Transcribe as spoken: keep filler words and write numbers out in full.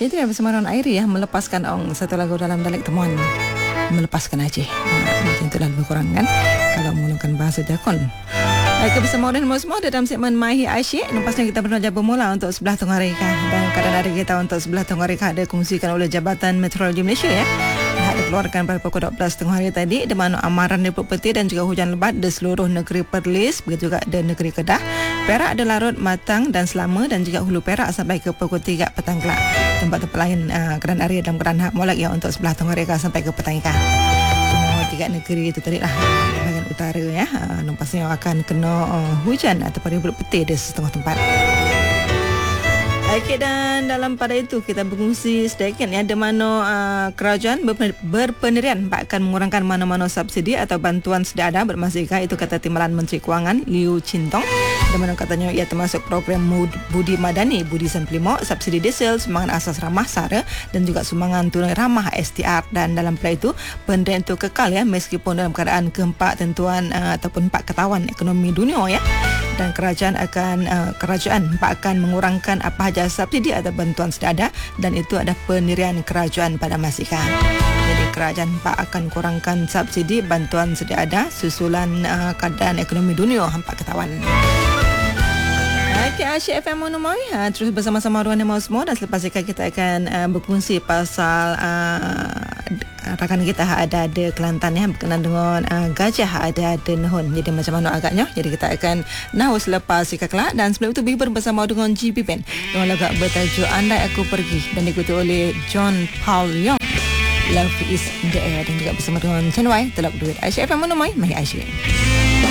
Itu ya bersama Ron Airi ya, melepaskan ong satu lagu dalam dialek temuan, melepaskan Aceh. Nah, macam itulah lebih kurang kan kalau menggunakan bahasa Jakun. Baik, bersama Ron semua dalam segmen Mahi Asyik. Lepasnya kita berusaha bermula untuk sebelah tengah reka, dan keadaan hari kita untuk sebelah tengah reka ada dikongsikan oleh Jabatan Meteorologi Malaysia ya. Dikeluarkan pada pukul dua belas tengah hari tadi, di mana amaran diput peti dan juga hujan lebat di seluruh negeri Perlis, begitu juga di negeri Kedah, Perak ada larut, Matang dan Selama, dan juga Hulu Perak sampai ke pukul tiga petang kelak. Tempat-tempat lain uh, keadaan hari dalam keadaan hak molek ya untuk sebelah tengah reka sampai ke petang ikan. Semua tiga negeri itu tadi lah bahagian utara ya, uh, nampaknya akan kena uh, hujan ataupun diput peti di setengah tempat. Okey, dan dalam pada itu kita berkongsi sedikit ya, di mana uh, kerajaan berpendirian akan mengurangkan mana-mana subsidi atau bantuan sedia ada bermasyarakat. Itu kata Timbalan Menteri Kewangan Liu Chintong, di mana katanya ia termasuk program Budi Madani Budi sembilan puluh lima, subsidi diesel, sumbangan asas ramah sara dan juga sumbangan tunai ramah S T R. Dan dalam pada itu pendirian itu kekal ya, meskipun dalam keadaan keempat tentuan uh, ataupun empat ketahuan ekonomi dunia ya. Dan kerajaan akan uh, kerajaan akan mengurangkan apa saja subsidi atau bantuan sedia ada, dan itu ada pendirian kerajaan pada masa sekarang. Jadi kerajaan akan kurangkan subsidi bantuan sedia ada susulan uh, keadaan ekonomi dunia hampa ketahuan. Okey, Asyik F M Monomoi ha, terus bersama-sama Ruan Mau semua, dan selepas ini kita akan uh, berkongsi pasal uh, rakan kita ada ada Kelantan ya, berkenaan dengan uh, gajah ada ada nehun. Jadi macam mana agaknya, jadi kita akan nahu selepas ikat kelak. Dan sebelum itu Bieber bersama dengan G B Band dengan lagu bertajuk Andai Aku Pergi, dan diikuti oleh John Paul Young, Love Is in the Air, dan juga bersama dengan Chen Wai Telok Duit. Asyik F M Monomoi, Mahi Asyik.